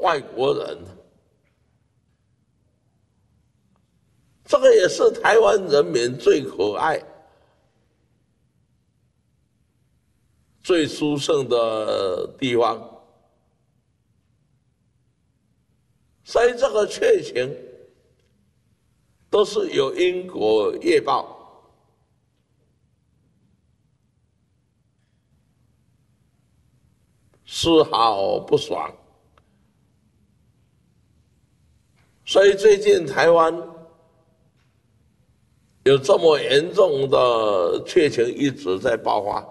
外国人，这个也是台湾人民最可爱、最殊胜的地方。所以这个确情都是有因果业报，丝毫不爽。所以最近台湾有这么严重的确情一直在爆发，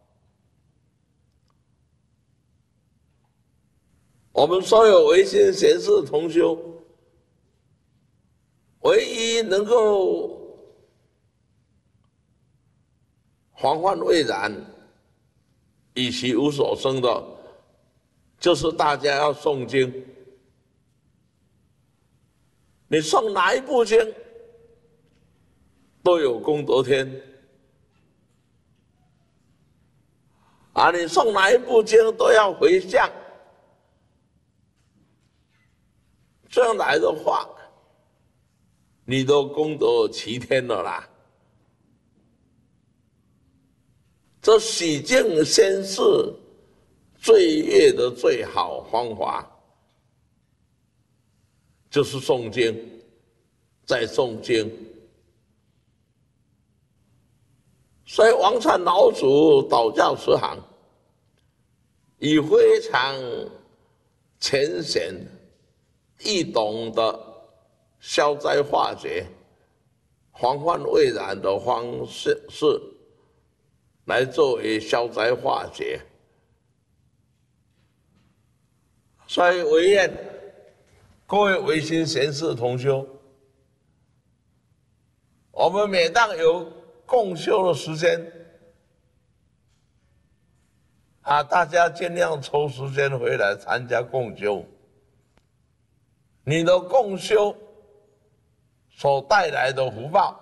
我们所有维新贤士同修，唯一能够防患未然、以其无所生的，就是大家要诵经。你诵哪一部经，都有功德天。啊，你诵哪一部经都要回向，这样来的话，你都功德齐天了啦。这洗净先世罪业的最好方法，就是诵经，再诵经。所以王禅老祖导教慈航以非常浅显易懂的消灾化解、防患未然的方式来作为消灾化解。所以唯愿各位维新贤士同修，我们每当有共修的时间，大家尽量抽时间回来参加共修。你的共修所带来的福报，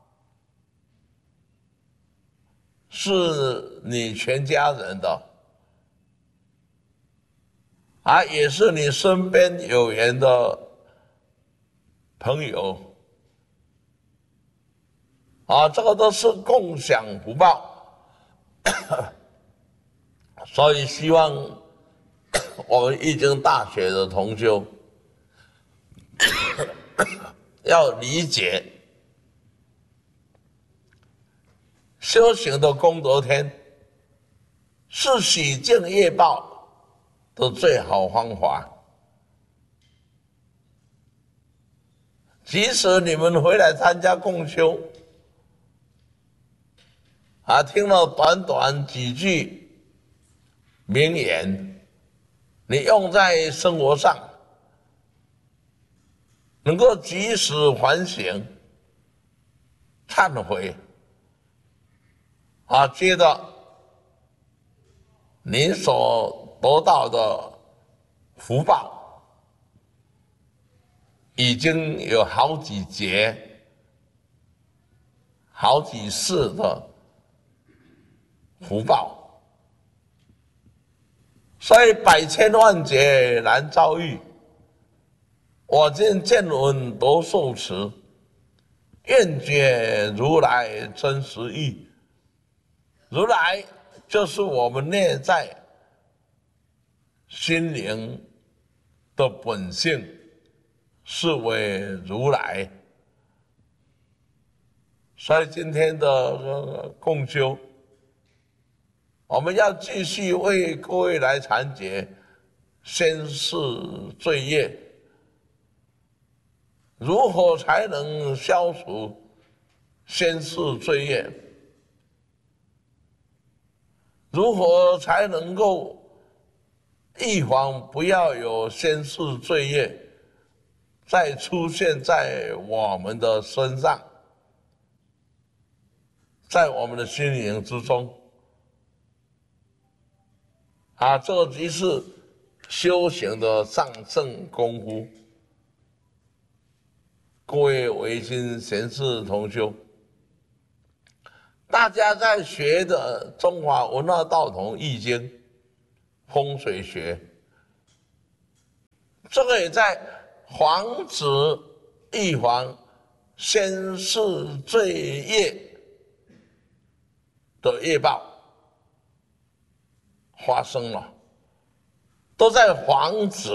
是你全家人的，也是你身边有缘的朋友，这个都是共享福报。所以希望我们易经大学的同修要理解，修行的功德天是洗净业报的最好方法。即使你们回来参加共修，听了短短几句名言，你用在生活上，能够及时反省、忏悔，觉得你所得到的福报已经有好几劫、好几世的福报。所以百千万劫难遭遇，我今见闻得受持，愿解如来真实义。如来就是我们内在心灵的本性，是为如来。所以今天的共修，我们要继续为各位来阐解先世罪业，如何才能消除先世罪业？如何才能够预防不要有先世罪业再出现在我们的身上，在我们的心灵之中？这即是修行的上乘功夫。各位维新贤士同修，大家在学的中华文化道统易经、风水学， 这个也在防止预防先世罪业的业报发生了，都在防止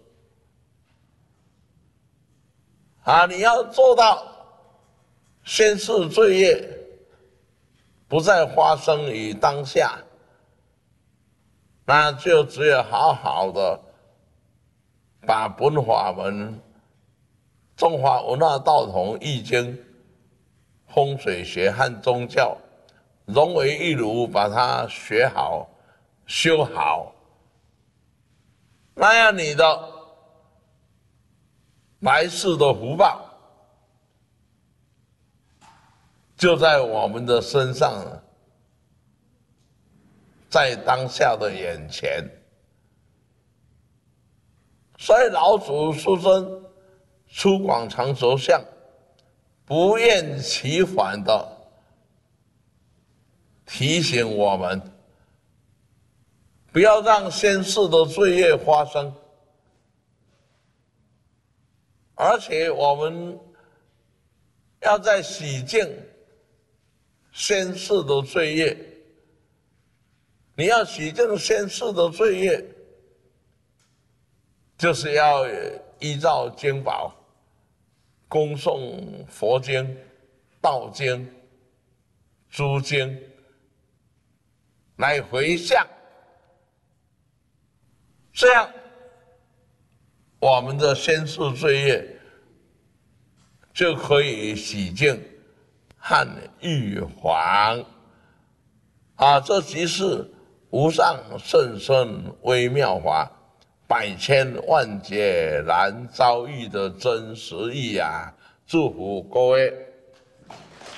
你要做到先世罪业不再发生于当下，那就只有好好的把本法门、中华文化道统、易经、风水学和宗教融为一炉，把它学好、修好，那样你的来世的福报就在我们的身上，在当下的眼前。所以老祖师尊出广长舌相，不厌其烦的提醒我们，不要让先世的罪业发生，而且我们要在洗净先世的罪业。你要洗净先世的罪业，就是要依照经宝，恭诵佛经、道经、诸经来回向，这样我们的先世罪业就可以洗净和预防这即是无上甚深微妙法，百千万劫难遭遇的真实意祝福各位。